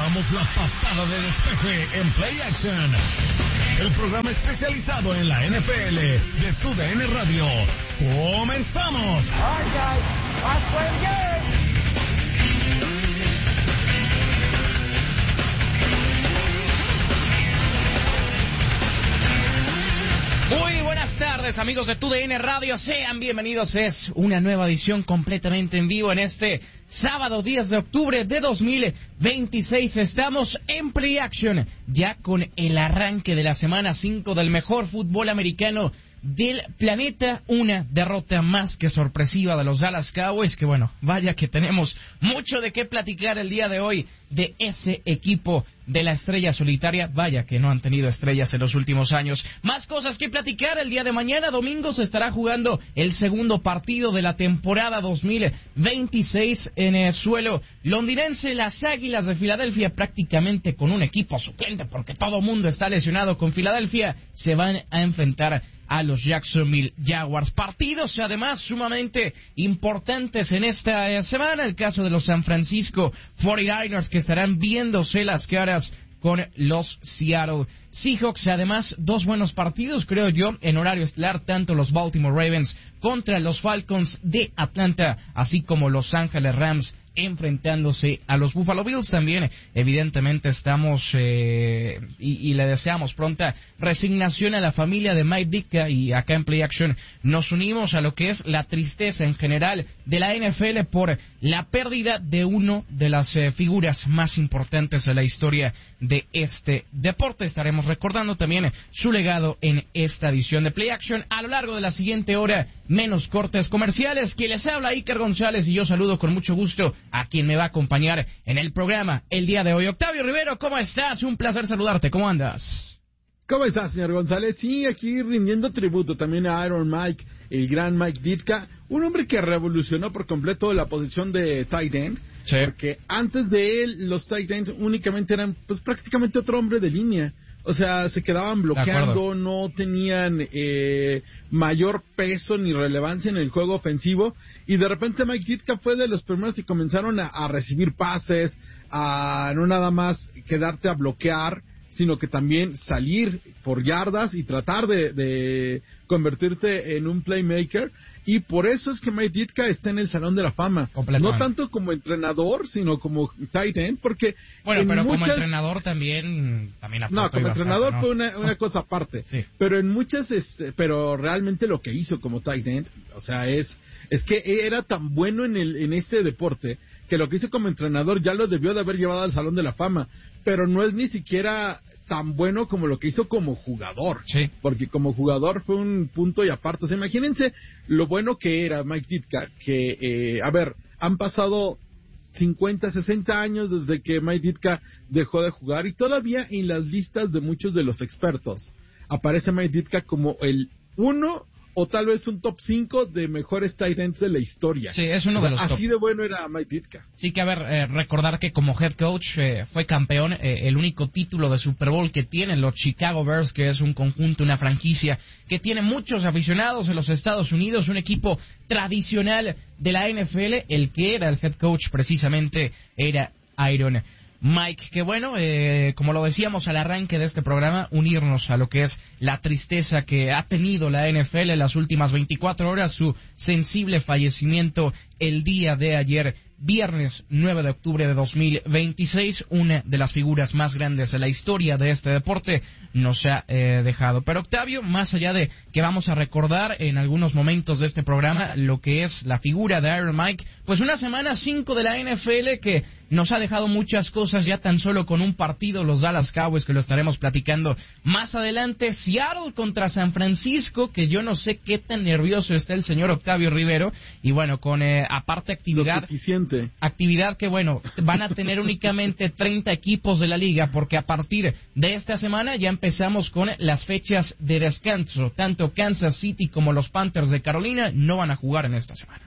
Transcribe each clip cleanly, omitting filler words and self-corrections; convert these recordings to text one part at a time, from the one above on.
damos la patada de despeje en Play Action, el programa especializado en la NFL de TUDN Radio. ¡Comenzamos! All right, guys, let's play the game. Muy buenas tardes, amigos de TUDN Radio, sean bienvenidos. Es una nueva edición completamente en vivo en este sábado 10 de octubre de 2026. Estamos en Play Action, ya con el arranque de la semana 5 del mejor fútbol americano del planeta. Una derrota más que sorpresiva de los Dallas Cowboys, que bueno, vaya que tenemos mucho de qué platicar el día de hoy de ese equipo de la estrella solitaria. Vaya que no han tenido estrellas en los últimos años. Más cosas que platicar. El día de mañana, domingo, se estará jugando el segundo partido de la temporada 2026 en el suelo londinense. Las Águilas de Filadelfia, prácticamente con un equipo suplente porque todo mundo está lesionado con Filadelfia, se van a enfrentar a los Jacksonville Jaguars. Partidos además sumamente importantes en esta semana. El caso de los San Francisco 49ers, que estarán viéndose las caras con los Seattle Seahawks. Además, dos buenos partidos, creo yo, en horario estelar, tanto los Baltimore Ravens contra los Falcons de Atlanta, así como los Ángeles Rams enfrentándose a los Buffalo Bills. También, evidentemente, estamos y le deseamos pronta resignación a la familia de Mike Ditka, y acá en Play Action nos unimos a lo que es la tristeza en general de la NFL por la pérdida de uno de las figuras más importantes de la historia de este deporte. Estaremos recordando también su legado en esta edición de Play Action a lo largo de la siguiente hora. Menos cortes comerciales. Quien les habla, Iker González, y yo saludo con mucho gusto a quien me va a acompañar en el programa el día de hoy. Octavio Rivero, ¿cómo estás? Un placer saludarte. ¿Cómo andas? ¿Cómo estás, señor González? Sí, aquí rindiendo tributo también a Iron Mike, el gran Mike Ditka, un hombre que revolucionó por completo la posición de tight end. Sí. Porque antes de él, los tight ends únicamente eran, pues, prácticamente otro hombre de línea. O sea, se quedaban bloqueando, no tenían mayor peso ni relevancia en el juego ofensivo, y de repente Mike Ditka fue de los primeros que comenzaron a recibir pases, a no nada más quedarte a bloquear, sino que también salir por yardas y tratar de convertirte en un playmaker. Y por eso es que Mike Ditka está en el Salón de la Fama. No tanto como entrenador, sino como tight end, porque... Bueno, pero como entrenador también no, como entrenador, ¿no? Fue una cosa aparte. Sí. Pero en muchas... pero realmente lo que hizo como tight end, o sea, es que era tan bueno en este deporte, que lo que hizo como entrenador ya lo debió de haber llevado al Salón de la Fama. Pero no es ni siquiera tan bueno como lo que hizo como jugador. Sí. Porque como jugador fue un punto y aparte. O sea, imagínense lo bueno que era Mike Ditka, que, han pasado 50, 60 años desde que Mike Ditka dejó de jugar, y todavía en las listas de muchos de los expertos aparece Mike Ditka como el uno, o tal vez un top 5 de mejores tight ends de la historia. Sí, es uno de los así de bueno era Mike Ditka. Sí, que recordar que como head coach fue campeón, el único título de Super Bowl que tienen los Chicago Bears, que es un conjunto, una franquicia que tiene muchos aficionados en los Estados Unidos, un equipo tradicional de la NFL. El que era el head coach precisamente era Iron Mike. Que bueno, como lo decíamos al arranque de este programa, unirnos a lo que es la tristeza que ha tenido la NFL en las últimas 24 horas, su sensible fallecimiento el día de ayer, viernes 9 de octubre de 2026, una de las figuras más grandes de la historia de este deporte nos ha dejado. Pero Octavio, más allá de que vamos a recordar en algunos momentos de este programa lo que es la figura de Iron Mike, pues una semana 5 de la NFL que nos ha dejado muchas cosas ya tan solo con un partido, los Dallas Cowboys, que lo estaremos platicando más adelante, Seattle contra San Francisco, que yo no sé qué tan nervioso está el señor Octavio Rivero, y bueno, con aparte actividad que bueno, van a tener únicamente 30 equipos de la liga, porque a partir de esta semana ya empezamos con las fechas de descanso, tanto Kansas City como los Panthers de Carolina no van a jugar en esta semana.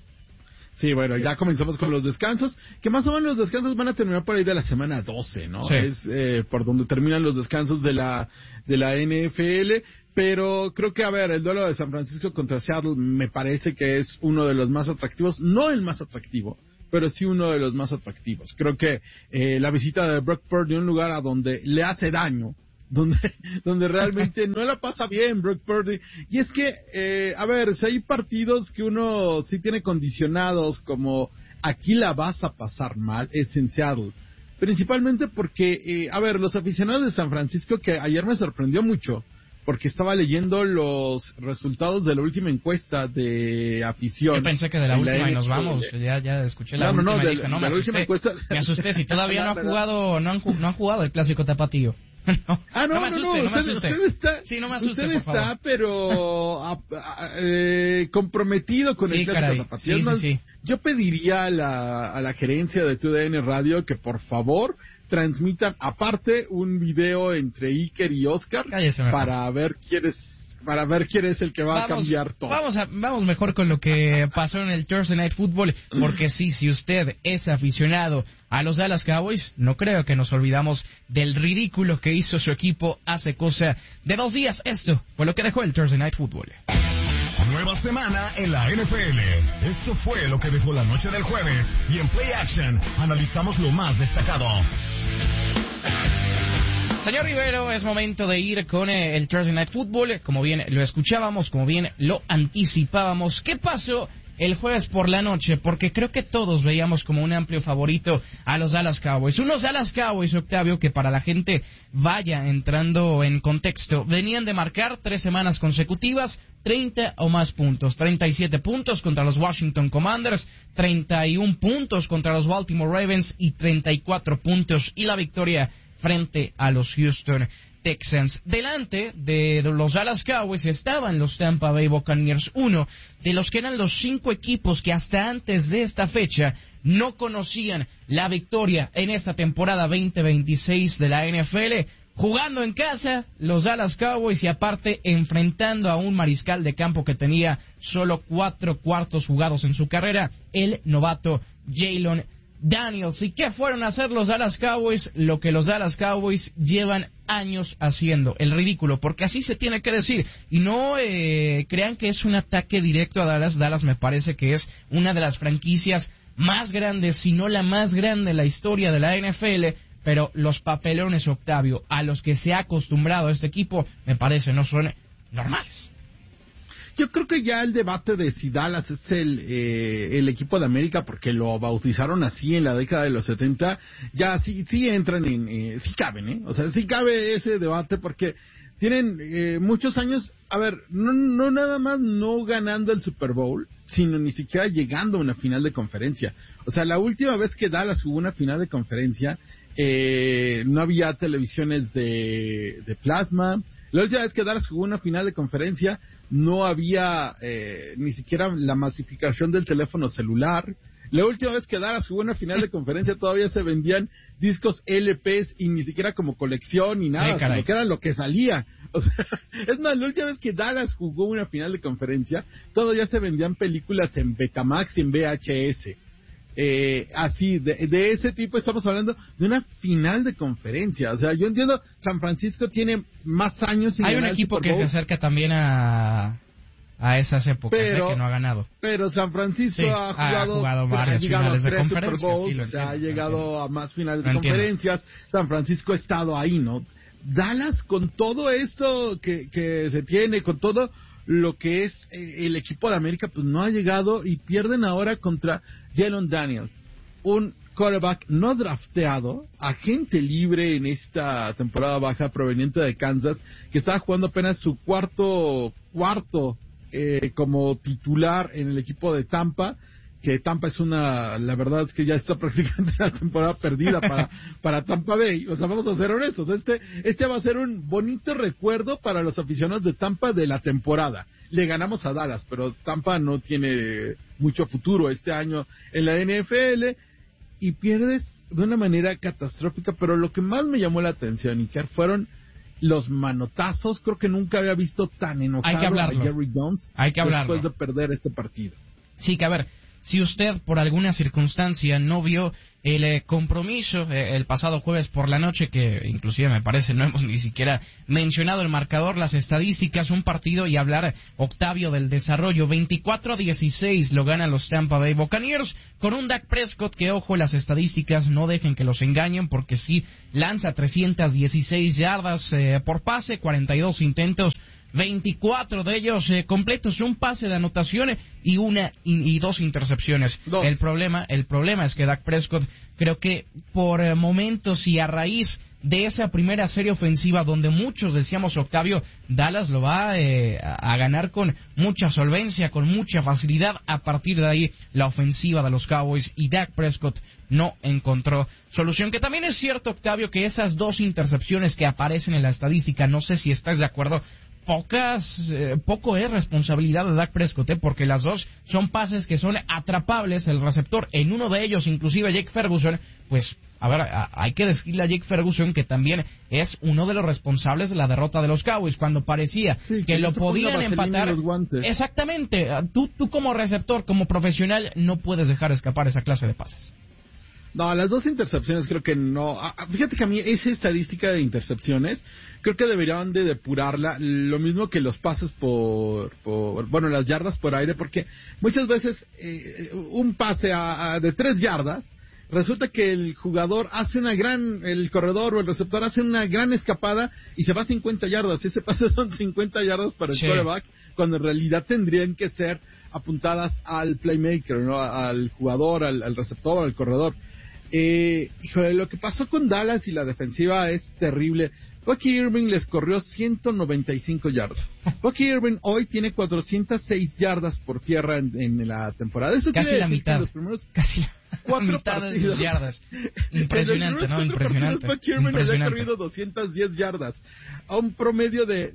Sí, bueno, ya comenzamos con los descansos, que más o menos los descansos van a terminar por ahí de la semana 12, ¿no? Sí. Es por donde terminan los descansos de la NFL, Pero creo que, a ver, el duelo de San Francisco contra Seattle me parece que es uno de los más atractivos, no el más atractivo, pero sí uno de los más atractivos. Creo que la visita de Brock Purdy a un lugar a donde le hace daño, donde realmente no la pasa bien Brock Purdy. Y es que, a ver, si hay partidos que uno sí tiene condicionados como aquí la vas a pasar mal, es en Seattle. Principalmente porque, a ver, los aficionados de San Francisco, que ayer me sorprendió mucho, porque estaba leyendo los resultados de la última encuesta de afición. Yo pensé que de la última y nos vamos. Ya escuché la última y dije, me asusté. Encuesta... Me asusté, si todavía no han jugado el clásico tapatío. No me asusté. Usted está, sí, no me asuste, usted está, pero comprometido con el clásico tapatío. Sí. Yo pediría a la gerencia de TUDN Radio que por favor transmitan aparte un video entre Iker y Oscar para ver quién es el que va a cambiar todo. Vamos mejor con lo que pasó en el Thursday Night Football, porque sí, si usted es aficionado a los Dallas Cowboys, no creo que nos olvidamos del ridículo que hizo su equipo hace cosa de 2 días. Esto fue lo que dejó el Thursday Night Football. Nueva semana en la NFL. Esto fue lo que dejó la noche del jueves. Y en Play Action analizamos lo más destacado. Señor Rivero, es momento de ir con el Thursday Night Football. Como bien lo escuchábamos, como bien lo anticipábamos. ¿Qué pasó el jueves por la noche? Porque creo que todos veíamos como un amplio favorito a los Dallas Cowboys. Unos Dallas Cowboys, Octavio, que para la gente vaya entrando en contexto, venían de marcar 3 semanas consecutivas 30 o más puntos. 37 puntos contra los Washington Commanders, 31 puntos contra los Baltimore Ravens y 34 puntos y la victoria frente a los Houston Texans. Delante de los Dallas Cowboys estaban los Tampa Bay Buccaneers, uno de los que eran los 5 equipos que hasta antes de esta fecha no conocían la victoria en esta temporada 2026 de la NFL. Jugando en casa, los Dallas Cowboys, y aparte enfrentando a un mariscal de campo que tenía solo 4 cuartos jugados en su carrera, el novato Jalen Daniels. ¿Y qué fueron a hacer los Dallas Cowboys? Lo que los Dallas Cowboys llevan años haciendo, el ridículo, porque así se tiene que decir. Y no crean que es un ataque directo a Dallas. Dallas me parece que es una de las franquicias más grandes, si no la más grande en la historia de la NFL, pero los papelones, Octavio, a los que se ha acostumbrado este equipo, me parece no son normales. Yo creo que ya el debate de si Dallas es el equipo de América, porque lo bautizaron así en la década de los 70, ya sí entran en... sí caben, ¿eh? O sea, sí cabe ese debate porque tienen muchos años, a ver, no nada más no ganando el Super Bowl, sino ni siquiera llegando a una final de conferencia. O sea, la última vez que Dallas jugó una final de conferencia, no había televisiones de plasma. La última vez que Dallas jugó una final de conferencia, no había ni siquiera la masificación del teléfono celular. La última vez que Dallas jugó una final de conferencia, todavía se vendían discos LPs y ni siquiera como colección ni nada, sino que era lo que salía. O sea, es más, la última vez que Dallas jugó una final de conferencia, todavía se vendían películas en Betamax y en VHS. Así, de ese tipo estamos hablando de una final de conferencia. O sea, yo entiendo, San Francisco tiene más años sin ganar. Hay un equipo que se acerca también a esas épocas, que no ha ganado. Pero San Francisco ha jugado varias finales de conferencia. Super Bowls, ha llegado a más finales de conferencias. San Francisco ha estado ahí, ¿no? Dallas, con todo esto que se tiene, con todo lo que es el equipo de América, pues no ha llegado y pierden ahora contra Jalen Daniels, un quarterback no drafteado, agente libre en esta temporada baja proveniente de Kansas, que estaba jugando apenas su cuarto como titular en el equipo de Tampa, que Tampa es la verdad es que ya está prácticamente la temporada perdida para Tampa Bay. O sea, vamos a ser honestos, este va a ser un bonito recuerdo para los aficionados de Tampa de la temporada. Le ganamos a Dallas, pero Tampa no tiene mucho futuro este año en la NFL y pierdes de una manera catastrófica. Pero lo que más me llamó la atención, Iker, fueron los manotazos. Creo que nunca había visto tan enojado a Jerry Jones después de perder este partido. Sí, que a ver, si usted por alguna circunstancia no vio el compromiso el pasado jueves por la noche, que inclusive me parece no hemos ni siquiera mencionado el marcador, las estadísticas, un partido y hablar, Octavio, del desarrollo. 24-16 lo ganan los Tampa Bay Buccaneers con un Dak Prescott que, ojo, las estadísticas no dejen que los engañen, porque sí lanza 316 yardas por pase, 42 intentos, 24 de ellos completos, un pase de anotación y 2 intercepciones. El problema es que Dak Prescott, creo que por momentos y a raíz de esa primera serie ofensiva donde muchos decíamos, Octavio, Dallas lo va a ganar con mucha solvencia, con mucha facilidad. A partir de ahí, la ofensiva de los Cowboys y Dak Prescott no encontró solución. Que también es cierto, Octavio, que esas 2 intercepciones que aparecen en la estadística, no sé si estás de acuerdo, poco es responsabilidad de Dak Prescott, porque las 2 son pases que son atrapables. El receptor, en uno de ellos, inclusive Jake Ferguson, pues, a ver, hay que decirle a Jake Ferguson que también es uno de los responsables de la derrota de los Cowboys, cuando parecía que lo podían empatar. Exactamente, tú como receptor, como profesional, no puedes dejar escapar esa clase de pases. No, las 2 intercepciones creo que no. Fíjate que a mí esa estadística de intercepciones creo que deberían de depurarla, lo mismo que los pases bueno, las yardas por aire, porque muchas veces un pase de 3 yardas, resulta que el jugador hace el corredor o el receptor hace una gran escapada y se va a 50 yardas, y ese pase son 50 yardas para el quarterback, cuando en realidad tendrían que ser apuntadas al playmaker, ¿no? Al jugador, al receptor, al corredor. Híjole, lo que pasó con Dallas y la defensiva es terrible. Bucky Irving les corrió 195 yardas. Bucky Irving hoy tiene 406 yardas por tierra en la temporada. Eso casi la mitad. Los primeros casi la mitad de sus yardas. Impresionante, ¿no? Impresionante. Bucky Irving había corrido 210 yardas a un promedio de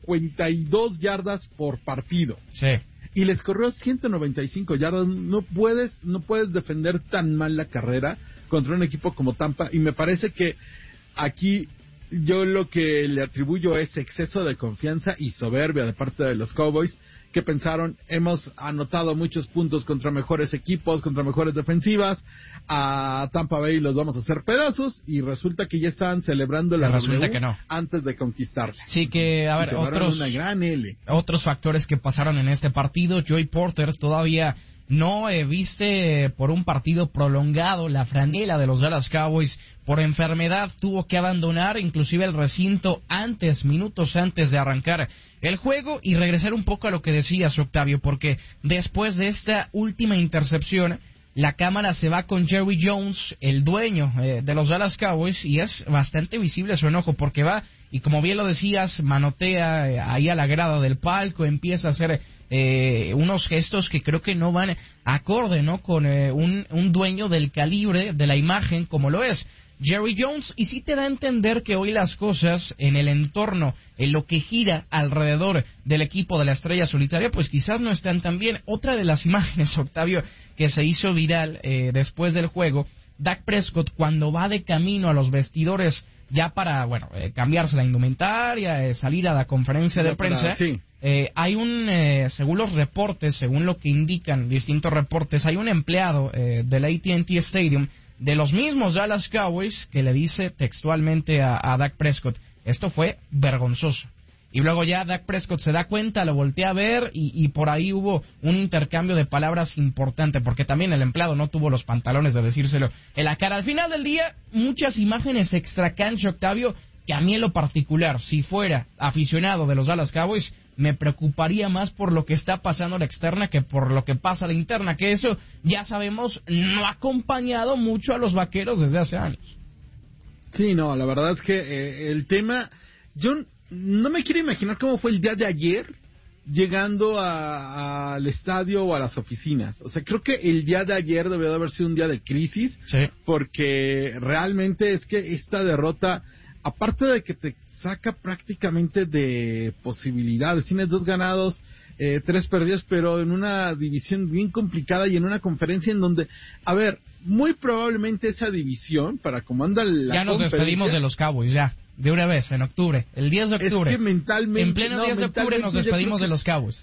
52 yardas por partido. Sí. Y les corrió 195 yardas. No puedes defender tan mal la carrera contra un equipo como Tampa, y me parece que aquí yo lo que le atribuyo es exceso de confianza y soberbia de parte de los Cowboys, que pensaron, hemos anotado muchos puntos contra mejores equipos, contra mejores defensivas, a Tampa Bay los vamos a hacer pedazos, y resulta que ya estaban celebrando la W antes de conquistarla. Sí, que, a ver, otros factores que pasaron en este partido. Joey Porter todavía no viste por un partido prolongado la franela de los Dallas Cowboys. Por enfermedad tuvo que abandonar inclusive el recinto minutos antes de arrancar el juego. Y regresar un poco a lo que decías, Octavio, porque después de esta última intercepción, la cámara se va con Jerry Jones, el dueño de los Dallas Cowboys, y es bastante visible su enojo, porque va y, como bien lo decías, manotea ahí a la grada del palco, empieza a hacer unos gestos que creo que no van acorde, ¿no?, con un dueño del calibre de la imagen como lo es Jerry Jones. Y sí te da a entender que hoy las cosas en el entorno, en lo que gira alrededor del equipo de la estrella solitaria, pues quizás no están tan bien. Otra de las imágenes, Octavio, que se hizo viral después del juego, Dak Prescott cuando va de camino a los vestidores ya para, cambiarse la indumentaria, salir a la conferencia de prensa. Sí. Hay según los reportes, según lo que indican distintos reportes, hay un empleado del AT&T Stadium de los mismos Dallas Cowboys que le dice textualmente a Dak Prescott, esto fue vergonzoso. Y luego ya Dak Prescott se da cuenta, lo voltea a ver y por ahí hubo un intercambio de palabras importante, porque también el empleado no tuvo los pantalones de decírselo en la cara. Al final del día, muchas imágenes extracancha, Octavio, que a mí en lo particular, si fuera aficionado de los Dallas Cowboys, me preocuparía más por lo que está pasando a la externa que por lo que pasa a la interna, que eso, ya sabemos, no ha acompañado mucho a los Vaqueros desde hace años. Sí, no, la verdad es que el tema, yo no me quiero imaginar cómo fue el día de ayer llegando al estadio o a las oficinas. O sea, creo que el día de ayer debió de haber sido un día de crisis, sí, porque realmente es que esta derrota, aparte de que te saca prácticamente de posibilidades, tienes 2 ganados, 3 perdidos, pero en una división bien complicada y en una conferencia en donde, a ver, muy probablemente esa división, para como anda la ya nos despedimos de los Cowboys, ya, de una vez, en octubre, el 10 de octubre. Es que mentalmente, en pleno 10 de octubre nos despedimos de los Cowboys.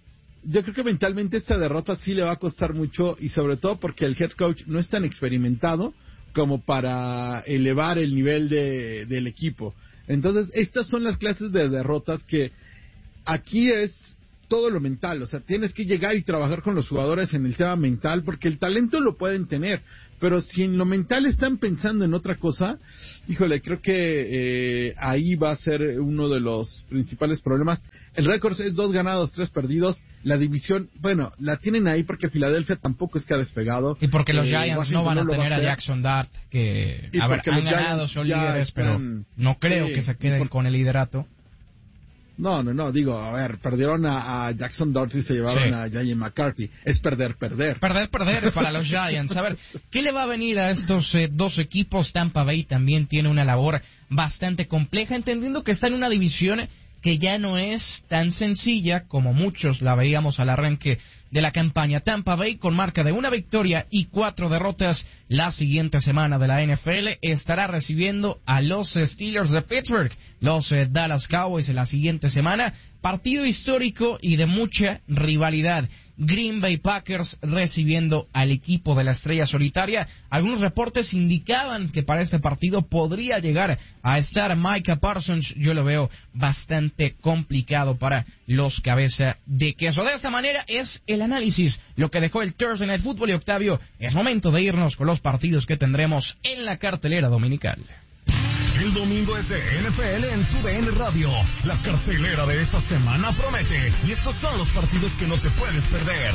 Yo creo que mentalmente esta derrota sí le va a costar mucho, y sobre todo porque el head coach no es tan experimentado como para elevar el nivel del equipo. Entonces, estas son las clases de derrotas que aquí es todo lo mental, o sea, tienes que llegar y trabajar con los jugadores en el tema mental, porque el talento lo pueden tener, pero si en lo mental están pensando en otra cosa, híjole, creo que ahí va a ser uno de los principales problemas. El récord es 2 ganados, 3 perdidos, la división, bueno, la tienen ahí porque Filadelfia tampoco es que ha despegado. Y porque los Giants Washington no van a tener a Jackson Dart, que, a ver, han ganado, son líderes, pero no creo que se queden con el liderato. No, digo, a ver, perdieron a Jackson Dart y se llevaron a J.J. McCarthy. Es perder para los Giants. A ver, ¿qué le va a venir a estos dos equipos? Tampa Bay también tiene una labor bastante compleja, entendiendo que está en una división que ya no es tan sencilla como muchos la veíamos al arranque de la campaña. Tampa Bay, con marca de 1 victoria y 4 derrotas, la siguiente semana de la NFL estará recibiendo a los Steelers de Pittsburgh, los Dallas Cowboys en la siguiente semana. Partido histórico y de mucha rivalidad. Green Bay Packers recibiendo al equipo de la estrella solitaria. Algunos reportes indicaban que para este partido podría llegar a estar Micah Parsons. Yo lo veo bastante complicado para los cabeza de queso. De esta manera es el análisis, lo que dejó el Thursday Night Football. Y Octavio, es momento de irnos con los partidos que tendremos en la cartelera dominical. El domingo es de NFL en TUDN Radio. La cartelera de esta semana promete. Y estos son los partidos que no te puedes perder.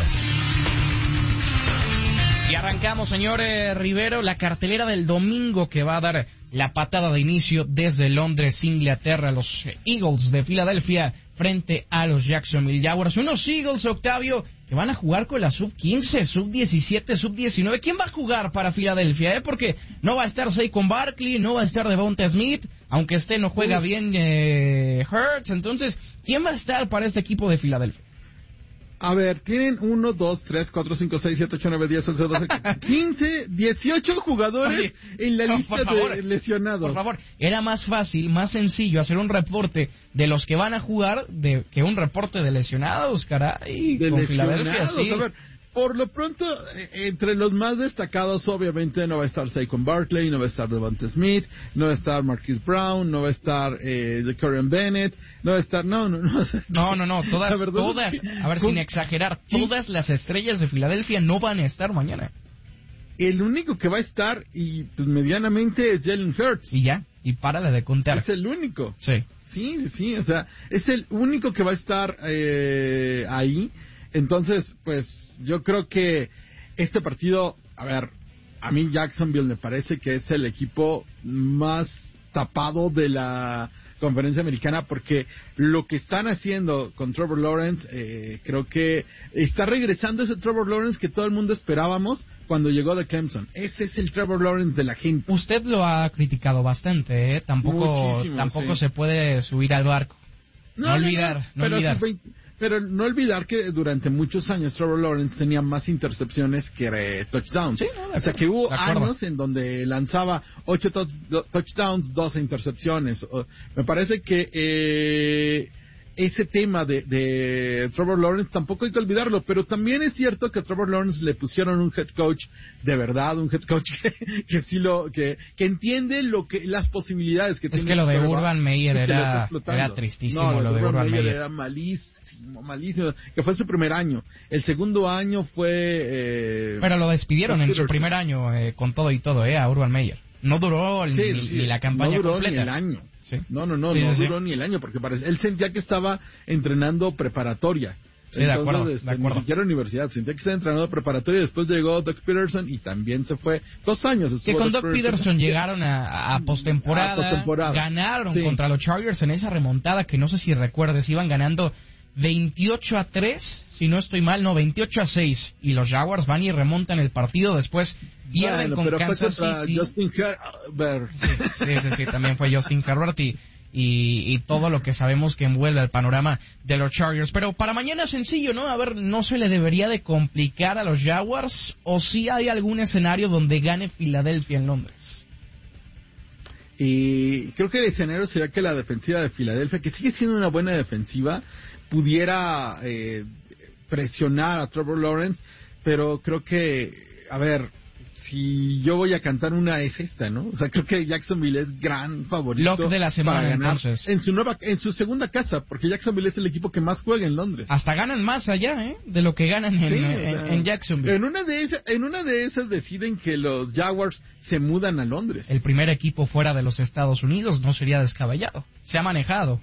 Y arrancamos, señor Rivero, la cartelera del domingo, que va a dar la patada de inicio desde Londres, Inglaterra. Los Eagles de Filadelfia frente a los Jacksonville Jaguars. Unos Eagles, Octavio, que van a jugar con la sub-15, sub-17, sub-19. ¿Quién va a jugar para Filadelfia? Porque no va a estar Saquon Barkley, no va a estar Devonta Smith, aunque no juega bien Hurts. Entonces, ¿quién va a estar para este equipo de Filadelfia? A ver, tienen 1, 2, 3, 4, 5, 6, 7, 8, 9, 10, 11, 12, 15, 18 jugadores en la lista de lesionados. Por favor, era más fácil, más sencillo hacer un reporte de los que van a jugar que un reporte de lesionados, caray. De con lesionados, Filadelfia, sí. A ver, por lo pronto, entre los más destacados, obviamente, no va a estar Saquon Barkley, no va a estar Devonta Smith, no va a estar Marquise Brown, no va a estar Ja'Cory Bennett, no va a estar... No, todas, a ver, sin exagerar, todas las estrellas de Filadelfia no van a estar mañana. El único que va a estar, y pues medianamente, es Jalen Hurts. Y ya, y párale de contar. Es el único. Sí, o sea, es el único que va a estar ahí. Entonces, pues, yo creo que este partido, a ver, a mí Jacksonville me parece que es el equipo más tapado de la conferencia americana, porque lo que están haciendo con Trevor Lawrence, creo que está regresando ese Trevor Lawrence que todo el mundo esperábamos cuando llegó de Clemson. Ese es el Trevor Lawrence de la gente. Usted lo ha criticado bastante, Tampoco sí. Se puede subir al barco. No olvidar. Pero no olvidar que durante muchos años Trevor Lawrence tenía más intercepciones que touchdowns. Sí, o sea que hubo años en donde lanzaba 8 touchdowns, 12 intercepciones. Me parece que ese tema de Trevor Lawrence tampoco hay que olvidarlo, pero también es cierto que a Trevor Lawrence le pusieron un head coach de verdad, un head coach que entiende las posibilidades que tiene. Es que lo de Urban Meyer era tristísimo. Lo de Urban Meyer era malísimo, que fue su primer año. El segundo año fue... pero lo despidieron en su primer año con todo y todo, a Urban Meyer. No duró ni la campaña completa. Ni el año. Sí. No duró ni el año, porque él sentía que estaba entrenando preparatoria. Sí, entonces, de acuerdo. Ni siquiera universidad, sentía que estaba entrenando preparatoria. Después llegó Doug Peterson y también se fue 2 años. Que con Doug Peterson llegaron a postemporada, ganaron contra los Chargers en esa remontada que no sé si recuerdes, iban ganando 28-3, si no estoy mal, 28-6, y los Jaguars van y remontan el partido, después pierden con Kansas City. Justin Herbert. Sí, también fue Justin Herbert y todo lo que sabemos que envuelve el panorama de los Chargers. Pero para mañana es sencillo, ¿no? A ver, ¿no se le debería de complicar a los Jaguars? ¿O sí hay algún escenario donde gane Filadelfia en Londres? Y creo que el escenario sería que la defensiva de Filadelfia, que sigue siendo una buena defensiva, pudiera presionar a Trevor Lawrence, pero creo que, a ver, si yo voy a cantar una es esta, ¿no? O sea, creo que Jacksonville es gran favorito Lock de la semana, para ganar entonces. en su segunda casa, porque Jacksonville es el equipo que más juega en Londres. Hasta ganan más allá, de lo que ganan en Jacksonville. En una de esas deciden que los Jaguars se mudan a Londres. El primer equipo fuera de los Estados Unidos no sería descabellado. Se ha manejado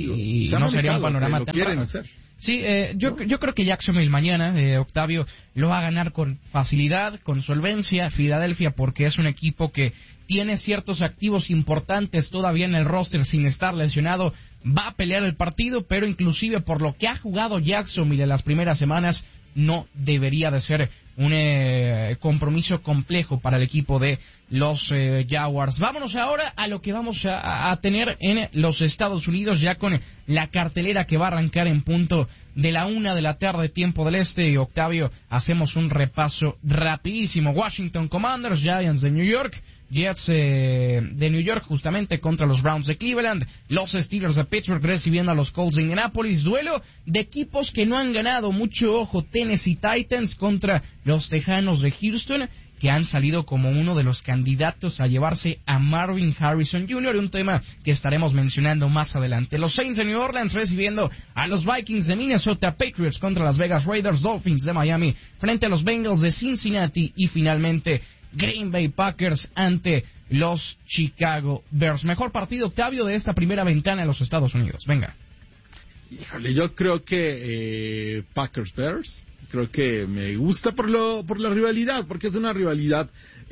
y no sería un panorama tan raro. Hacer. Sí, yo creo que Jacksonville mañana, Octavio, lo va a ganar con facilidad, con solvencia, Filadelfia, porque es un equipo que tiene ciertos activos importantes todavía en el roster sin estar lesionado, va a pelear el partido, pero inclusive por lo que ha jugado Jacksonville en las primeras semanas, no debería de ser un compromiso complejo para el equipo de los Jaguars. Vámonos ahora a lo que vamos a tener en los Estados Unidos, ya con la cartelera que va a arrancar en punto de la 1 de la tarde, tiempo del este. Y Octavio, hacemos un repaso rapidísimo. Washington Commanders, Giants de New York, Jets de New York justamente contra los Browns de Cleveland, los Steelers de Pittsburgh recibiendo a los Colts de Indianapolis, duelo de equipos que no han ganado, mucho ojo, Tennessee Titans contra los Tejanos de Houston, que han salido como uno de los candidatos a llevarse a Marvin Harrison Jr., un tema que estaremos mencionando más adelante. Los Saints de New Orleans recibiendo a los Vikings de Minnesota, Patriots contra las Vegas Raiders, Dolphins de Miami frente a los Bengals de Cincinnati y finalmente Green Bay Packers ante los Chicago Bears. Mejor partido, Octavio, de esta primera ventana en los Estados Unidos. Venga. Híjole, yo creo que Packers Bears. Creo que me gusta por la rivalidad, porque es una rivalidad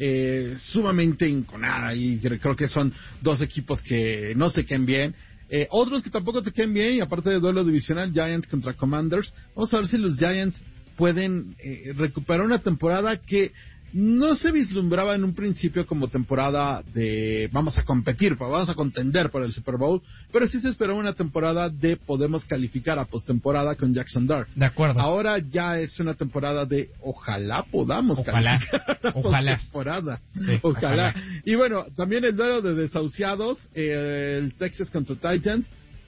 sumamente enconada y creo que son dos equipos que no se quedan bien. Otros que tampoco se quedan bien, y aparte de duelo divisional, Giants contra Commanders. Vamos a ver si los Giants pueden recuperar una temporada que no se vislumbraba en un principio como temporada de vamos a competir, vamos a contender por el Super Bowl, pero sí se esperaba una temporada de podemos calificar a postemporada con Jackson Dart. De acuerdo. Ahora ya es una temporada de ojalá podamos calificar a postemporada. Sí, ojalá. Y bueno, también el duelo de desahuciados, el Texas contra Titans.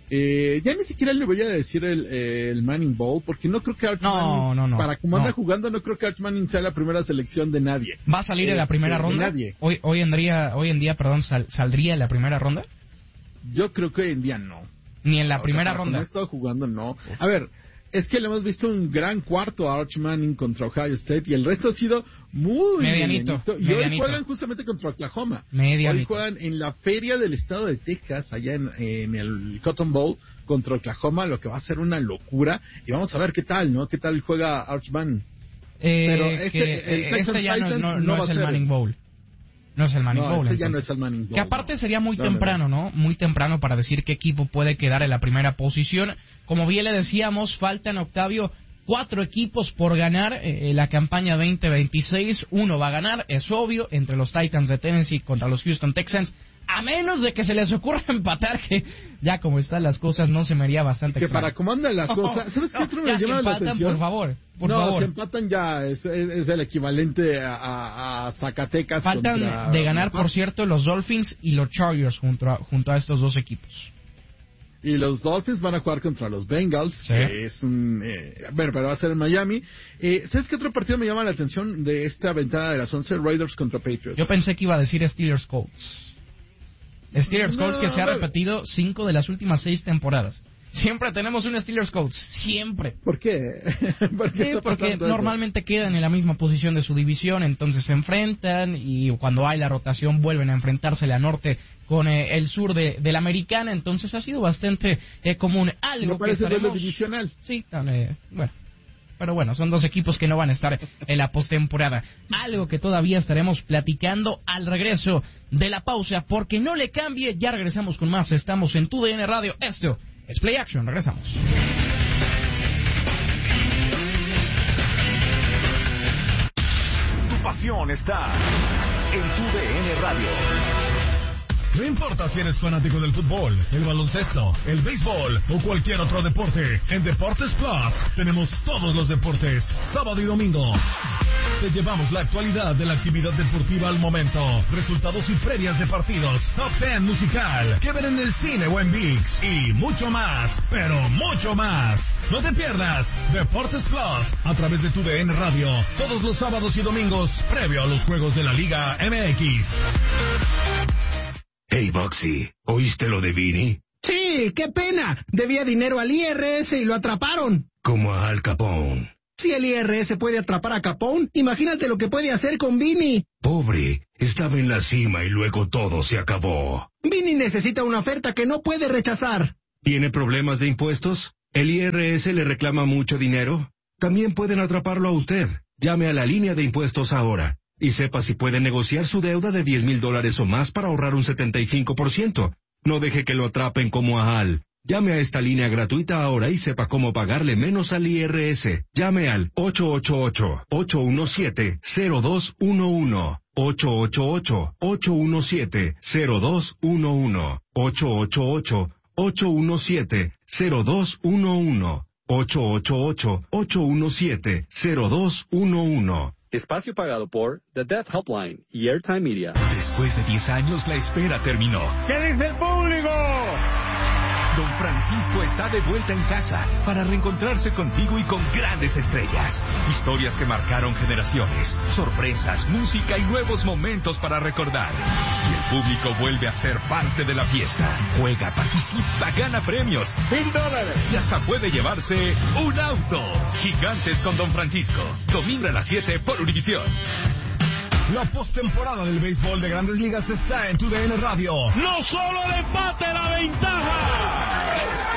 Ya ni siquiera le voy a decir el Manning Bowl, porque no creo que Arch Manning, para como anda jugando, no creo que Arch Manning sea la primera selección de nadie. ¿Va a salir en la primera ronda? Nadie. Hoy en día, ¿saldría en la primera ronda? Yo creo que hoy en día no. Ni en la primera ronda. No he estado jugando, no. A ver, es que le hemos visto un gran cuarto a Arch Manning contra Ohio State y el resto ha sido muy medianito. Y hoy juegan justamente contra Oklahoma. Hoy juegan en la feria del estado de Texas, allá en el Cotton Bowl, contra Oklahoma, lo que va a ser una locura. Y vamos a ver qué tal, ¿no? ¿Qué tal juega Arch Manning? Pero el Texas ya Titans no es el Manning Bowl. No es el Manning Bowl. Ya no es el Manning Bowl. Que aparte sería muy temprano, ¿no? Muy temprano para decir qué equipo puede quedar en la primera posición. Como bien le decíamos, faltan, Octavio, 4 equipos por ganar la campaña 2026. Uno va a ganar, es obvio, entre los Titans de Tennessee contra los Houston Texans. A menos de que se les ocurra empatar, que ya como están las cosas no se me haría bastante que claro. Para cómo anda la cosa, ¿sabes qué otro me llama la atención? Por favor. Si empatan ya es el equivalente a Zacatecas. Faltan de ganar, por cierto, los Dolphins y los Chargers junto a estos dos equipos. Y los Dolphins van a jugar contra los Bengals, sí. Que es pero va a ser en Miami. ¿Sabes qué otro partido me llama la atención de esta ventana de las 11? Raiders contra Patriots. Yo pensé que iba a decir Steelers Colts. Steelers Colts que se ha repetido 5 de las últimas 6 temporadas. Siempre tenemos un Steelers Colts, siempre. ¿Por qué? Porque normalmente quedan en la misma posición de su división, entonces se enfrentan y cuando hay la rotación vuelven a enfrentarse la norte con el sur de la americana, entonces ha sido bastante común. Algo ¿No parece duelo divisional? Sí, bueno. Pero bueno, son dos equipos que no van a estar en la postemporada. Algo que todavía estaremos platicando al regreso de la pausa, porque no le cambie, ya regresamos con más. Estamos en TUDN Radio, esto es Play Action, regresamos. Tu pasión está en TUDN Radio. No importa si eres fanático del fútbol, el baloncesto, el béisbol o cualquier otro deporte, en Deportes Plus tenemos todos los deportes, sábado y domingo. Te llevamos la actualidad de la actividad deportiva al momento, resultados y previas de partidos, top 10 musical, que ver en el cine o en ViX y mucho más, pero mucho más. No te pierdas Deportes Plus a través de TUDN Radio todos los sábados y domingos previo a los juegos de la Liga MX. Hey, Boxy, ¿oíste lo de Vini? Sí, qué pena. Debía dinero al IRS y lo atraparon. Como a Al Capone. Si el IRS puede atrapar a Capone, imagínate lo que puede hacer con Vini. Pobre, estaba en la cima y luego todo se acabó. Vini necesita una oferta que no puede rechazar. ¿Tiene problemas de impuestos? ¿El IRS le reclama mucho dinero? También pueden atraparlo a usted. Llame a la línea de impuestos ahora y sepa si puede negociar su deuda de $10,000 o más para ahorrar un 75%. No deje que lo atrapen como a Al. Llame a esta línea gratuita ahora y sepa cómo pagarle menos al IRS. Llame al 888-817-0211. 888-817-0211. 888-817-0211. 888-817-0211. Espacio pagado por The Death Helpline y Airtime Media. Después de 10 años, la espera terminó. ¿Qué dice el público? Don Francisco está de vuelta en casa para reencontrarse contigo y con grandes estrellas. Historias que marcaron generaciones, sorpresas, música y nuevos momentos para recordar. Y el público vuelve a ser parte de la fiesta. Juega, participa, gana premios. $1,000. Y hasta puede llevarse un auto. Gigantes con Don Francisco. Domingo a las 7 por Univisión. La postemporada del béisbol de Grandes Ligas está en TUDN Radio. No solo el empate, la ventaja.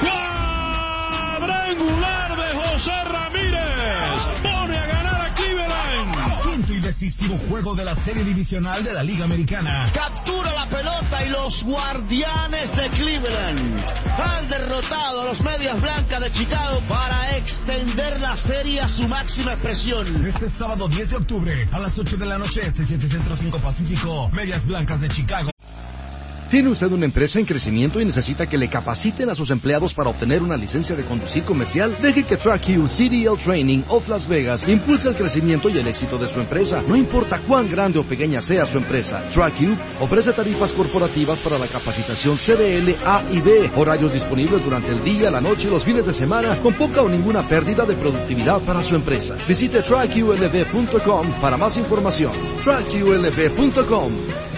Cuadrangular de José Ramírez. Pone a ganar a Cleveland. Quinto y decisivo juego de la serie divisional de la Liga Americana. Captura la pelota y los Guardianes de Cleveland han derrotado a los Medias Blancas de Chicago para extender la serie a su máxima expresión. Este sábado 10 de octubre a las 8 de la noche, 7 Centro 5 Pacífico, Medias Blancas de Chicago. ¿Tiene usted una empresa en crecimiento y necesita que le capaciten a sus empleados para obtener una licencia de conducir comercial? Deje que TrackU CDL Training of Las Vegas impulse el crecimiento y el éxito de su empresa. No importa cuán grande o pequeña sea su empresa, TrackU ofrece tarifas corporativas para la capacitación CDL A y B, horarios disponibles durante el día, la noche y los fines de semana, con poca o ninguna pérdida de productividad para su empresa. Visite TrackULV.com para más información. TrackULV.com.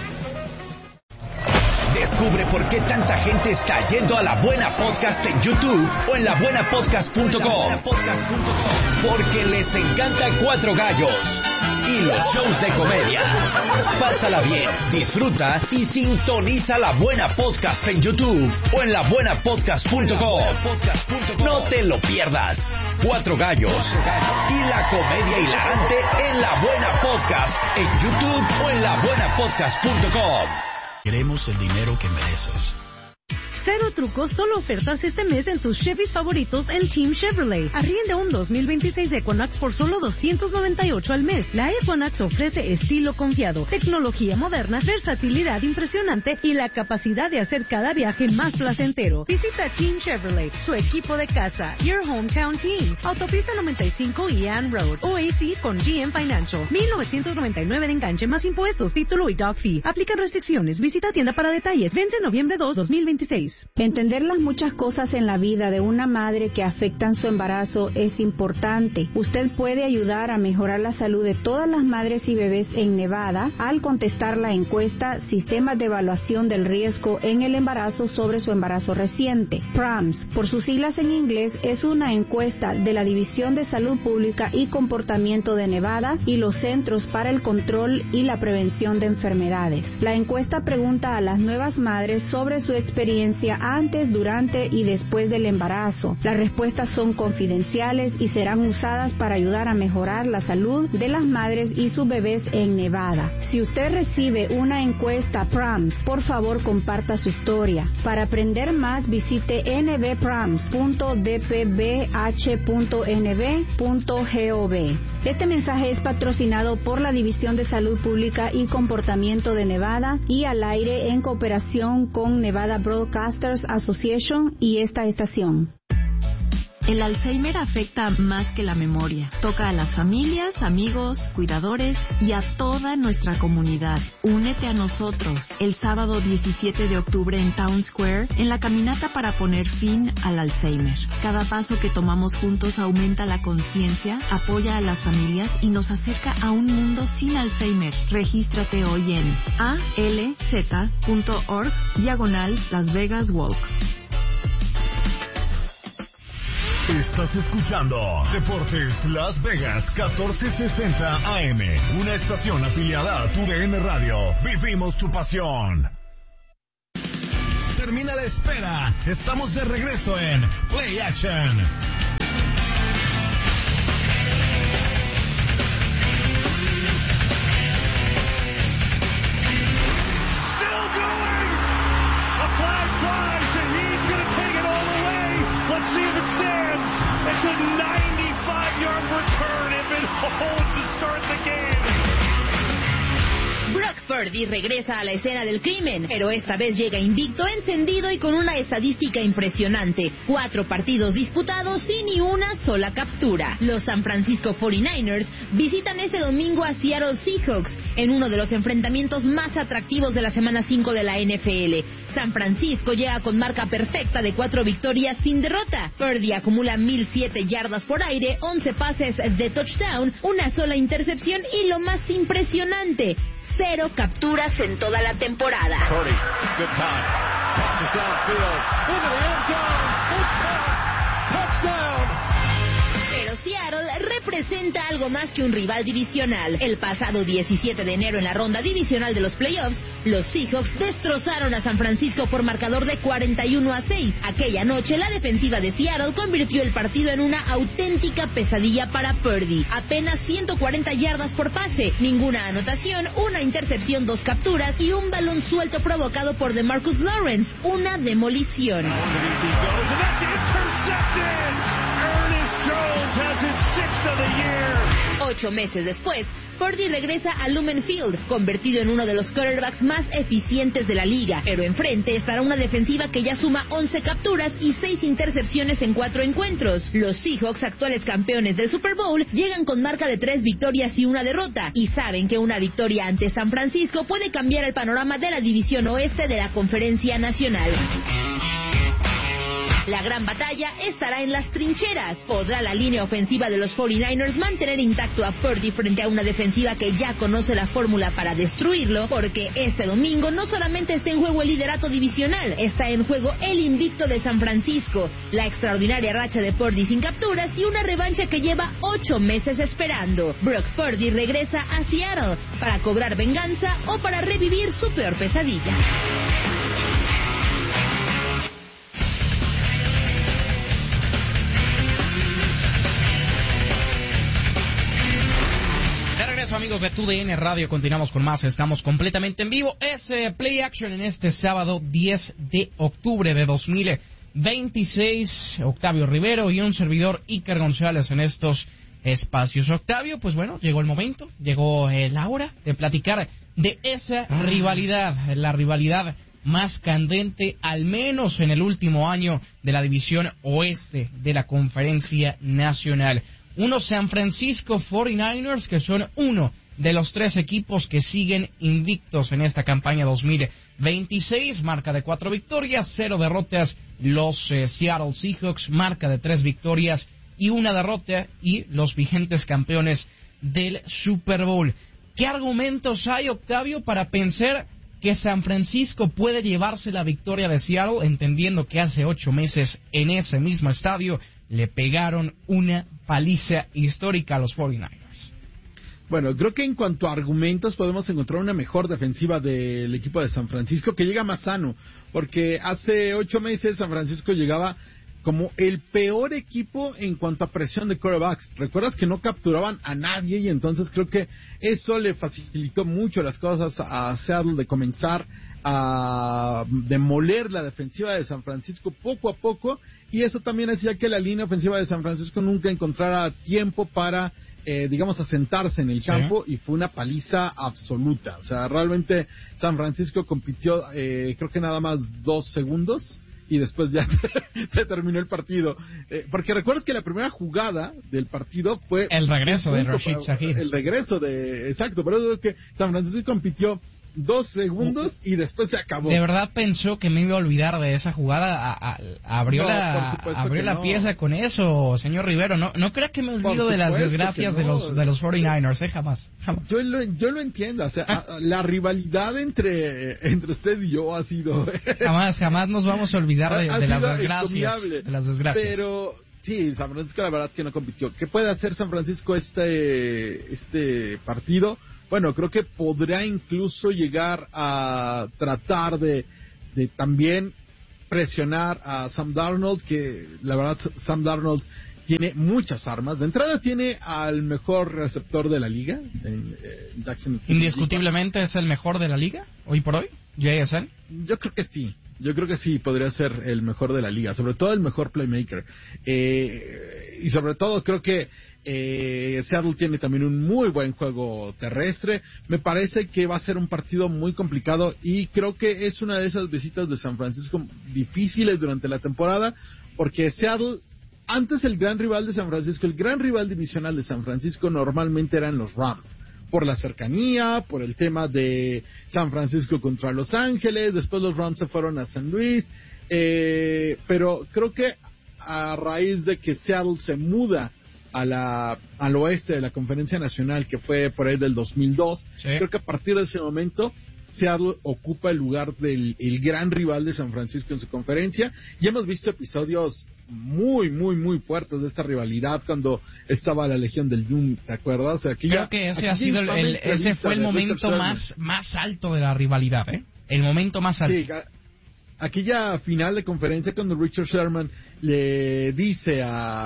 Descubre por qué tanta gente está yendo a La Buena Podcast en YouTube o en labuenapodcast.com. Porque les encanta Cuatro Gallos y los shows de comedia. Pásala bien, disfruta y sintoniza La Buena Podcast en YouTube o en labuenapodcast.com. No te lo pierdas. Cuatro Gallos y la comedia hilarante en La Buena Podcast en YouTube o en labuenapodcast.com. Queremos el dinero que mereces. Cero trucos, solo ofertas este mes en tus Chevys favoritos en Team Chevrolet. Arrienda un 2026 Equinox por solo $298 al mes. La Equinox ofrece estilo confiado, tecnología moderna, versatilidad impresionante y la capacidad de hacer cada viaje más placentero. Visita Team Chevrolet, su equipo de casa, Your Hometown Team. Autopista 95 y Ann Road. OAC con GM Financial. $1,999 de enganche más impuestos, título y dog fee. Aplican restricciones. Visita tienda para detalles. Vence noviembre 2, 2026. Entender las muchas cosas en la vida de una madre que afectan su embarazo es importante. Usted puede ayudar a mejorar la salud de todas las madres y bebés en Nevada al contestar la encuesta Sistemas de Evaluación del Riesgo en el Embarazo sobre su embarazo reciente. PRAMS, por sus siglas en inglés, es una encuesta de la División de Salud Pública y Comportamiento de Nevada y los Centros para el Control y la Prevención de Enfermedades. La encuesta pregunta a las nuevas madres sobre su experiencia antes, durante y después del embarazo. Las respuestas son confidenciales y serán usadas para ayudar a mejorar la salud de las madres y sus bebés en Nevada. Si usted recibe una encuesta PRAMS, por favor comparta su historia. Para aprender más, visite nbprams.dpbh.nb.gov. Este mensaje es patrocinado por la División de Salud Pública y Comportamiento de Nevada y al aire en cooperación con Nevada Broadcasters Association y esta estación. El Alzheimer afecta más que la memoria. Toca a las familias, amigos, cuidadores y a toda nuestra comunidad. Únete a nosotros el sábado 17 de octubre en Town Square en la caminata para poner fin al Alzheimer. Cada paso que tomamos juntos aumenta la conciencia, apoya a las familias y nos acerca a un mundo sin Alzheimer. Regístrate hoy en alz.org/Las Vegas Walk. Estás escuchando Deportes Las Vegas 1460 AM, una estación afiliada a TUDN Radio. Vivimos tu pasión. Termina la espera. Estamos de regreso en Play Action. Still going. A flag flies and he's going to take it all the way. Let's see if it stands. It's a 95-yard return if it holds to start the game. Brock Purdy regresa a la escena del crimen, pero esta vez llega invicto, encendido y con una estadística impresionante. 4 partidos disputados y ni una sola captura. Los San Francisco 49ers visitan este domingo a Seattle Seahawks en uno de los enfrentamientos más atractivos de la semana 5 de la NFL. San Francisco llega con marca perfecta de 4 victorias sin derrota. Purdy acumula 1,007 yardas por aire, 11 pases de touchdown, una sola intercepción y lo más impresionante, 0 capturas en toda la temporada. Purdy, good time. Tosses downfield. Into the end zone. Touchdown. Pero Seattle representa algo más que un rival divisional. El pasado 17 de enero en la ronda divisional de los playoffs, los Seahawks destrozaron a San Francisco por marcador de 41-6. Aquella noche la defensiva de Seattle convirtió el partido en una auténtica pesadilla para Purdy. Apenas 140 yardas por pase, ninguna anotación, una intercepción, 2 capturas y un balón suelto provocado por DeMarcus Lawrence, una demolición. 8 meses después, Purdy regresa a Lumen Field, convertido en uno de los quarterbacks más eficientes de la liga, pero enfrente estará una defensiva que ya suma 11 capturas y 6 intercepciones en 4 encuentros. Los Seahawks, actuales campeones del Super Bowl, llegan con marca de 3 victorias y 1 derrota, y saben que una victoria ante San Francisco puede cambiar el panorama de la división oeste de la Conferencia Nacional. La gran batalla estará en las trincheras. ¿Podrá la línea ofensiva de los 49ers mantener intacto a Purdy frente a una defensiva que ya conoce la fórmula para destruirlo? Porque este domingo no solamente está en juego el liderato divisional, está en juego el invicto de San Francisco, la extraordinaria racha de Purdy sin capturas y una revancha que lleva 8 meses esperando. Brock Purdy regresa a Seattle para cobrar venganza o para revivir su peor pesadilla. Amigos de TUDN Radio, continuamos con más, estamos completamente en vivo. Es Play Action en este sábado 10 de octubre de 2026. Octavio Rivero y un servidor, Iker González, en estos espacios. Octavio, pues bueno, llegó el momento, llegó la hora de platicar de esa rivalidad, la rivalidad más candente, al menos en el último año, de la división oeste de la Conferencia Nacional. Unos San Francisco 49ers que son uno de los 3 equipos que siguen invictos en esta campaña 2026, marca de 4 victorias, 0 derrotas. Los Seattle Seahawks, marca de 3 victorias y 1 derrota, y los vigentes campeones del Super Bowl. ¿Qué argumentos hay, Octavio, para pensar que San Francisco puede llevarse la victoria de Seattle, entendiendo que hace 8 meses en ese mismo estadio le pegaron una paliza histórica a los 49ers? Bueno, creo que en cuanto a argumentos podemos encontrar una mejor defensiva del equipo de San Francisco, que llega más sano, porque hace 8 meses San Francisco llegaba como el peor equipo en cuanto a presión de quarterbacks. ¿Recuerdas que no capturaban a nadie? Y entonces creo que eso le facilitó mucho las cosas a Seattle de comenzar a demoler la defensiva de San Francisco poco a poco, y eso también hacía que la línea ofensiva de San Francisco nunca encontrara tiempo para digamos, a sentarse en el campo, y fue una paliza absoluta. O sea, realmente San Francisco compitió, creo que nada más 2 segundos, y después ya se terminó el partido. Porque recuerdas que la primera jugada del partido fue el regreso de Rashid Shaheed. El regreso exacto, por eso es que San Francisco compitió 2 segundos y después se acabó. ¿De verdad pensó que me iba a olvidar de esa jugada? Abrió la pieza con eso, señor Rivero. No crea que me olvido de las desgracias de los 49ers, jamás. Yo lo entiendo, o sea, la rivalidad entre usted y yo ha sido... jamás nos vamos a olvidar de las desgracias. Pero... sí, San Francisco la verdad es que no compitió. ¿Qué puede hacer San Francisco este partido? Bueno, creo que podrá incluso llegar a tratar de también presionar a Sam Darnold, que la verdad Sam Darnold tiene muchas armas. De entrada tiene al mejor receptor de la liga, en Jackson. ¿Indiscutiblemente es el mejor de la liga, hoy por hoy, JSN? Yo creo que sí. Yo creo que sí, podría ser el mejor de la liga, sobre todo el mejor playmaker. Y sobre todo creo que Seattle tiene también un muy buen juego terrestre. Me parece que va a ser un partido muy complicado y creo que es una de esas visitas de San Francisco difíciles durante la temporada, porque Seattle, antes el gran rival de San Francisco, el gran rival divisional de San Francisco normalmente eran los Rams. Por la cercanía, por el tema de San Francisco contra Los Ángeles, después los Rams se fueron a San Luis, pero creo que a raíz de que Seattle se muda al oeste de la Conferencia Nacional, que fue por ahí del 2002, creo que a partir de ese momento Seattle ocupa el lugar del gran rival de San Francisco en su conferencia, y hemos visto episodios muy, muy, muy fuertes de esta rivalidad cuando estaba la Legión del Doom, ¿te acuerdas? Creo que ese fue el momento más alto de la rivalidad, el momento más alto. Sí, aquella final de conferencia cuando Richard Sherman le dice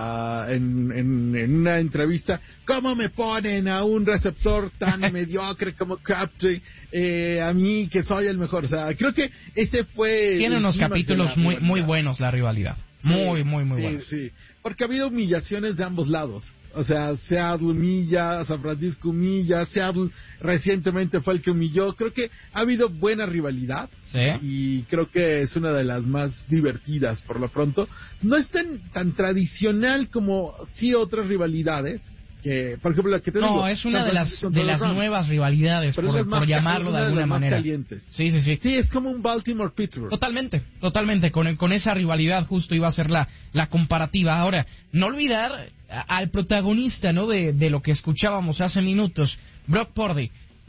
en una entrevista, ¿cómo me ponen a un receptor tan mediocre como Crabtree, a mí que soy el mejor? O sea, creo que ese fue... Tiene unos capítulos muy buenos la rivalidad. Sí, muy buenos. Sí, porque ha habido humillaciones de ambos lados. O sea, Seattle humilla, San Francisco humilla, Seattle recientemente fue el que humilló. Creo que ha habido buena rivalidad, y creo que es una de las más divertidas por lo pronto. No es tan tradicional como sí otras rivalidades, que por ejemplo la que te digo, es una de las nuevas rivalidades, por llamarlo de alguna manera. Calientes. Sí, es como un Baltimore-Pittsburgh. Totalmente, con esa rivalidad justo iba a ser la comparativa. Ahora, no olvidar al protagonista, ¿no?, de lo que escuchábamos hace minutos, Brock Purdy.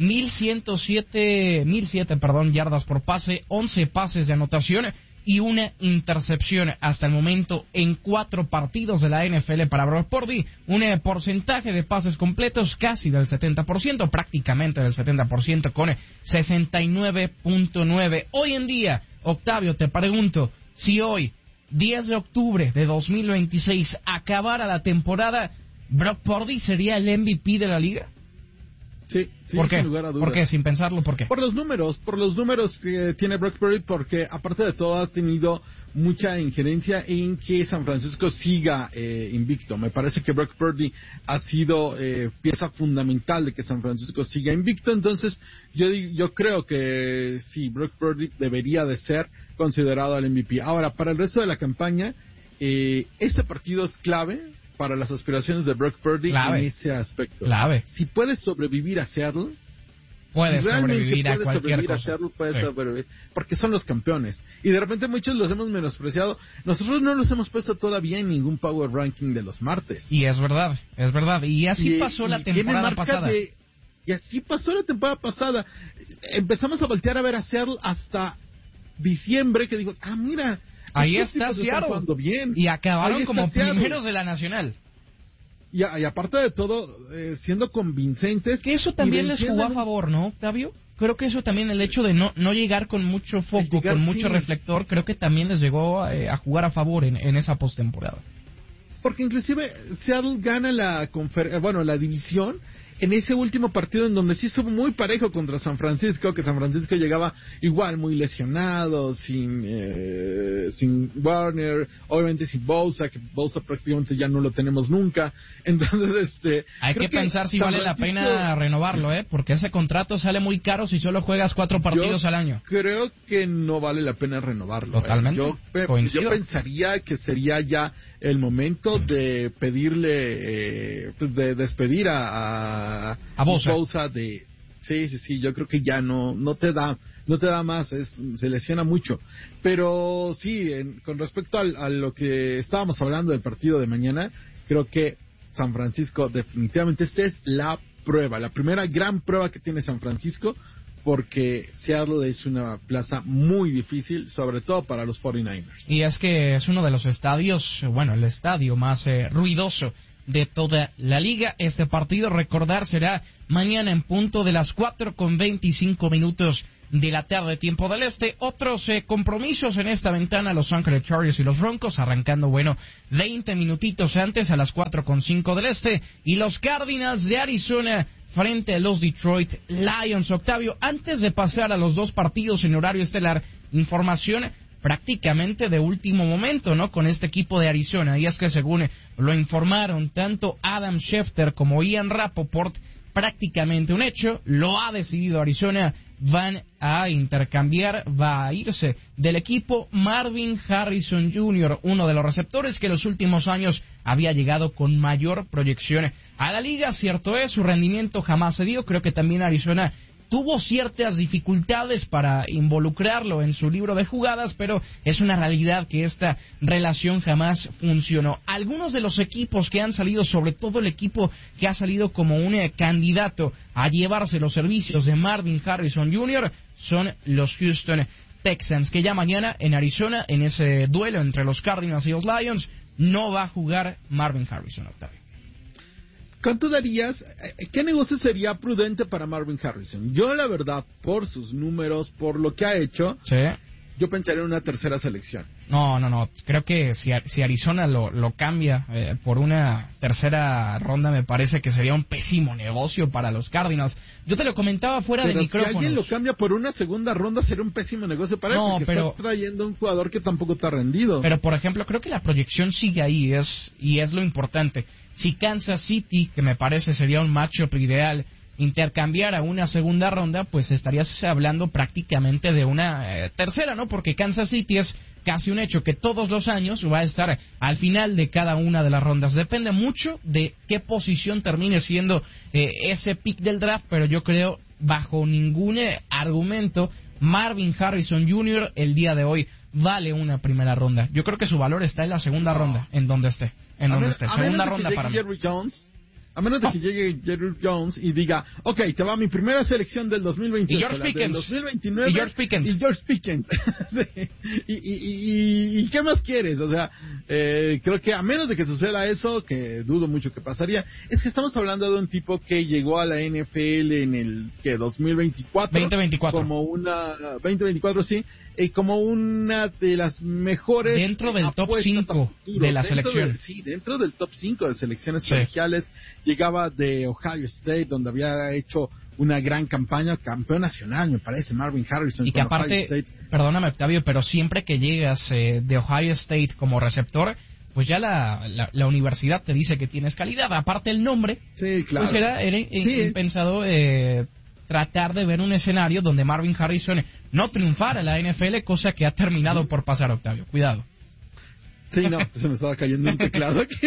1107 yardas por pase, 11 pases de anotación y una intercepción hasta el momento en 4 partidos de la NFL para Brock Purdy. Un porcentaje de pases completos casi del 70%, prácticamente del 70%, con 69.9. Hoy en día, Octavio, te pregunto, si hoy, 10 de octubre de 2026, acabara la temporada, ¿Brock Purdy sería el MVP de la liga? Sí, ¿Por qué? Sin lugar a dudas. ¿Por qué? Sin pensarlo, ¿por qué? Por los números que tiene Brock Purdy, porque aparte de todo ha tenido mucha injerencia en que San Francisco siga invicto. Me parece que Brock Purdy ha sido pieza fundamental de que San Francisco siga invicto. Entonces yo creo que sí, Brock Purdy debería de ser considerado el MVP. Ahora, para el resto de la campaña, este partido es clave para las aspiraciones de Brock Purdy en ese aspecto. Si puedes sobrevivir a Seattle, puedes sobrevivir a cualquier cosa. Seattle, sobrevivir, porque son los campeones. Y de repente muchos los hemos menospreciado. Nosotros no los hemos puesto todavía en ningún Power Ranking de los martes. Y es verdad. Y así pasó la temporada pasada. Y así pasó la temporada pasada. Empezamos a voltear a ver a Seattle hasta diciembre, que digo, mira, ahí está Seattle. Bien. Y acabaron como primeros de la Nacional. Y aparte de todo, siendo convincentes. Que eso también les jugó a favor, ¿no, Octavio? Creo que eso también, el hecho de no llegar con mucho foco, con mucho reflector, creo que también les llegó a jugar a favor en esa postemporada. Porque inclusive Seattle gana la división en ese último partido en donde sí estuvo muy parejo contra San Francisco, que San Francisco llegaba igual muy lesionado, sin Warner, obviamente sin Bosa, que Bosa prácticamente ya no lo tenemos nunca. Entonces, hay que pensar si vale la pena renovarlo, porque ese contrato sale muy caro si solo juegas 4 partidos al año. Creo que no vale la pena renovarlo. Totalmente. Yo pensaría que sería ya el momento de pedirle, de despedir a Bosa sí, yo creo que ya no te da más, se lesiona mucho. Pero sí, con respecto a lo que estábamos hablando del partido de mañana, creo que San Francisco definitivamente esta es la prueba, la primera gran prueba que tiene San Francisco, porque Seattle es una plaza muy difícil, sobre todo para los 49ers. Y es que es uno de los estadios, el estadio más ruidoso de toda la liga. Este partido, recordar, será mañana en punto de las 4:25 de la tarde, tiempo del este. Otros compromisos en esta ventana: Los Ángeles Chargers y los Broncos, arrancando 20 minutitos antes, a las 4:05 del este, y los Cardinals de Arizona frente a los Detroit Lions. Octavio, antes de pasar a los dos partidos en horario estelar, información prácticamente de último momento, ¿no?, con este equipo de Arizona, y es que según lo informaron tanto Adam Schefter como Ian Rapoport, prácticamente un hecho, lo ha decidido Arizona, van a intercambiar, va a irse del equipo Marvin Harrison Jr., uno de los receptores que en los últimos años había llegado con mayor proyección a la liga. Cierto es, su rendimiento jamás se dio. Creo que también Arizona tuvo ciertas dificultades para involucrarlo en su libro de jugadas, pero es una realidad que esta relación jamás funcionó. Algunos de los equipos que han salido, sobre todo el equipo que ha salido como un candidato a llevarse los servicios de Marvin Harrison Jr., son los Houston Texans, que ya mañana en Arizona, en ese duelo entre los Cardinals y los Lions, no va a jugar Marvin Harrison, Octavio. ¿Cuánto darías? ¿Qué negocio sería prudente para Marvin Harrison? Yo, la verdad, por sus números, por lo que ha hecho, ¿sí?, yo pensaría en una tercera selección. No. Creo que si Arizona lo cambia por una tercera ronda, me parece que sería un pésimo negocio para los Cardinals. Yo te lo comentaba fuera de micrófonos. Si alguien lo cambia por una segunda ronda, sería un pésimo negocio para él, porque está trayendo un jugador que tampoco está rendido. Pero, por ejemplo, creo que la proyección sigue ahí, y es lo importante. Si Kansas City, que me parece sería un matchup ideal, intercambiar a una segunda ronda, pues estarías hablando prácticamente de una tercera, ¿no? Porque Kansas City es casi un hecho que todos los años va a estar al final de cada una de las rondas. Depende mucho de qué posición termine siendo ese pick del draft, pero yo creo, bajo ningún argumento, Marvin Harrison Jr. el día de hoy vale una primera ronda. Yo creo que su valor está en la segunda ronda, en donde esté. Segunda ronda para mí. A menos de que llegue Jerry Jones y diga, ok, te va mi primera selección del 2028. Y George Pickens. Del 2029. Y George Pickens. Sí. ¿Y qué más quieres? O sea, creo que a menos de que suceda eso, que dudo mucho que pasaría, es que estamos hablando de un tipo que llegó a la NFL en el 2024. Como una 2024, sí. Como una de las mejores dentro del top 5 de la selección. Dentro del top 5 de selecciones colegiales. Llegaba de Ohio State, donde había hecho una gran campaña, campeón nacional, me parece, Marvin Harrison. Y que aparte, perdóname, Octavio, pero siempre que llegas de Ohio State como receptor, pues ya la universidad te dice que tienes calidad. Aparte el nombre, sí, claro. Pues era impensado tratar de ver un escenario donde Marvin Harrison no triunfara en la NFL, cosa que ha terminado por pasar, Octavio. Cuidado. Sí, no, se me estaba cayendo un teclado aquí.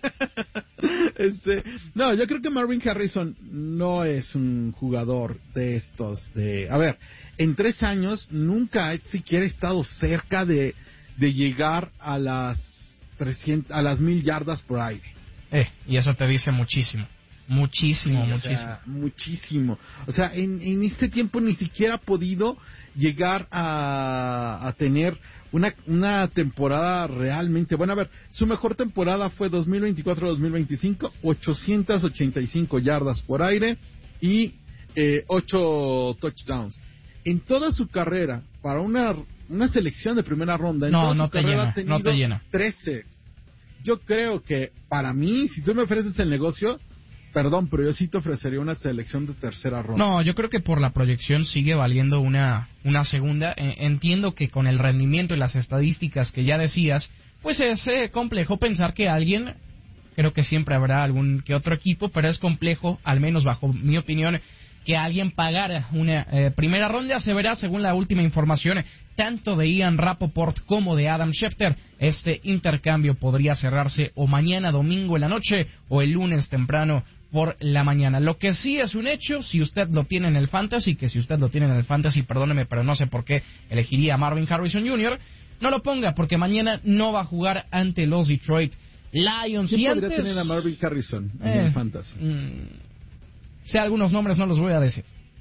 No, yo creo que Marvin Harrison no es un jugador de estos a ver, en 3 años nunca siquiera estado cerca de llegar a las 1000 yardas por aire. Y eso te dice muchísimo. Muchísimo. O sea, en este tiempo ni siquiera ha podido llegar a tener una temporada realmente buena. A ver, su mejor temporada fue 2024-2025, 885 yardas por aire y 8 touchdowns. En toda su carrera, para una selección de primera ronda, no te llena. 13. Yo creo que, para mí, si tú me ofreces el negocio, Perdón, pero yo sí te ofrecería una selección de tercera ronda. No, yo creo que por la proyección sigue valiendo una segunda. Entiendo que con el rendimiento y las estadísticas que ya decías, pues es complejo pensar que alguien, creo que siempre habrá algún que otro equipo, pero es complejo, al menos bajo mi opinión, que alguien pagara una primera ronda. Se verá según la última información, tanto de Ian Rapoport como de Adam Schefter. Este intercambio podría cerrarse o mañana domingo en la noche o el lunes temprano por la mañana. Lo que sí es un hecho, si usted lo tiene en el Fantasy, perdóneme, pero no sé por qué elegiría a Marvin Harrison Jr., no lo ponga, porque mañana no va a jugar ante los Detroit Lions. ¿Quién podría tener a Marvin Harrison en el Fantasy? Sé algunos nombres, no los voy a decir.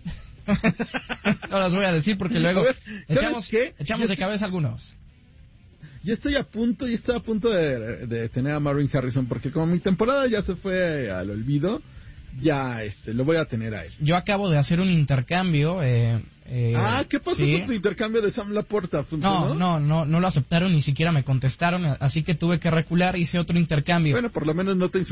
No los voy a decir porque luego echamos de cabeza algunos. Yo estoy a punto de tener a Marvin Harrison, porque como mi temporada ya se fue al olvido, ya lo voy a tener a él. Yo acabo de hacer un intercambio. ¿Qué pasó con tu intercambio de Sam Laporta? ¿Funcionó? No lo aceptaron, ni siquiera me contestaron, así que tuve que recular, hice otro intercambio. Bueno, por lo menos no te